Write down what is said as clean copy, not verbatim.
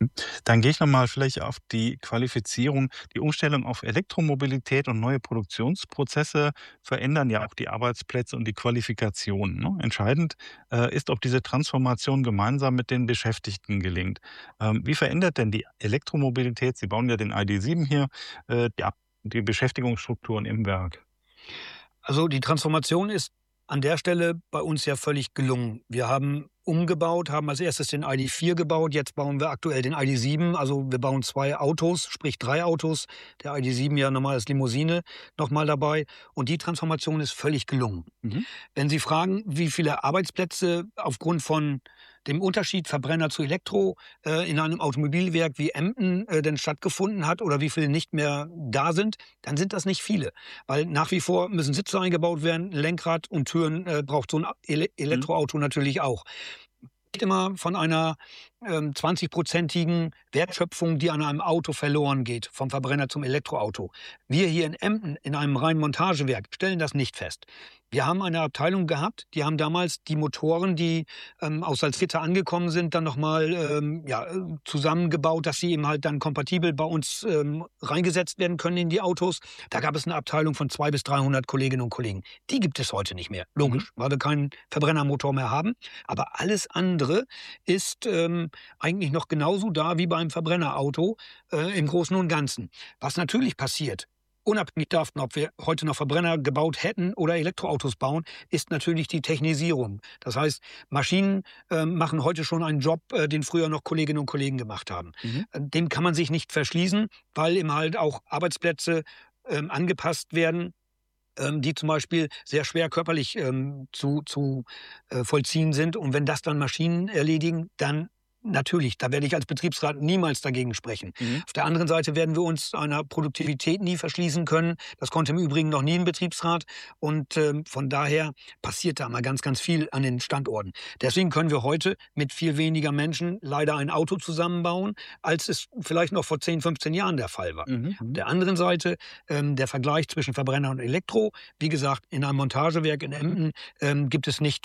Dann gehe ich noch mal vielleicht auf die Qualifizierung. Die Umstellung auf Elektromobilität und neue Produktionsprozesse verändern ja auch die Arbeitsplätze und die Qualifikation, ne? Entscheidend, ist, ob diese Transformation gemeinsam mit den Beschäftigten gelingt. Wie verändert denn die Elektromobilität, Sie bauen ja den ID.7 hier, die Beschäftigungsstrukturen im Werk? Also die Transformation ist an der Stelle bei uns ja völlig gelungen. Wir haben umgebaut, haben als erstes den ID.4 gebaut, jetzt bauen wir aktuell den ID.7. Also wir bauen 2 Autos, sprich 3 Autos. Der ID.7 ja normal als Limousine noch mal dabei. Und die Transformation ist völlig gelungen. Mhm. Wenn Sie fragen, wie viele Arbeitsplätze aufgrund von dem Unterschied Verbrenner zu Elektro in einem Automobilwerk wie Emden denn stattgefunden hat oder wie viele nicht mehr da sind, dann sind das nicht viele. Weil nach wie vor müssen Sitze eingebaut werden, Lenkrad und Türen braucht so ein Mhm. Elektroauto natürlich auch. Nicht immer von einer 20-prozentigen Wertschöpfung, die an einem Auto verloren geht, vom Verbrenner zum Elektroauto. Wir hier in Emden in einem reinen Montagewerk stellen das nicht fest. Wir haben eine Abteilung gehabt, die haben damals die Motoren, die aus Salzgitter angekommen sind, dann nochmal zusammengebaut, dass sie eben halt dann kompatibel bei uns reingesetzt werden können in die Autos. Da gab es eine Abteilung von 200 bis 300 Kolleginnen und Kollegen. Die gibt es heute nicht mehr, Mhm. logisch, weil wir keinen Verbrennermotor mehr haben. Aber alles andere ist eigentlich noch genauso da wie beim Verbrennerauto im Großen und Ganzen. Was natürlich passiert, unabhängig davon, ob wir heute noch Verbrenner gebaut hätten oder Elektroautos bauen, ist natürlich die Technisierung. Das heißt, Maschinen machen heute schon einen Job, den früher noch Kolleginnen und Kollegen gemacht haben. Mhm. Dem kann man sich nicht verschließen, weil eben halt auch Arbeitsplätze angepasst werden, die zum Beispiel sehr schwer körperlich zu vollziehen sind. Und wenn das dann Maschinen erledigen, dann natürlich, da werde ich als Betriebsrat niemals dagegen sprechen. Mhm. Auf der anderen Seite werden wir uns einer Produktivität nie verschließen können. Das konnte im Übrigen noch nie ein Betriebsrat. Und von daher passiert da mal ganz, ganz viel an den Standorten. Deswegen können wir heute mit viel weniger Menschen leider ein Auto zusammenbauen, als es vielleicht noch vor 10, 15 Jahren der Fall war. Mhm. Auf Mhm. der anderen Seite der Vergleich zwischen Verbrenner und Elektro. Wie gesagt, in einem Montagewerk in Emden gibt es nicht